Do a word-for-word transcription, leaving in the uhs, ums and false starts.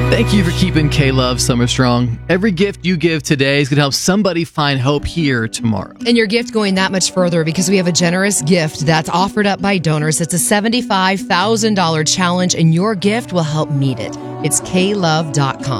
Thank you for keeping K-Love Summer strong. Every gift you give today is going to help somebody find hope here tomorrow. And your gift going that much further because we have a generous gift that's offered up by donors. It's a seventy-five thousand dollars challenge, and your gift will help meet it. It's K love dot com.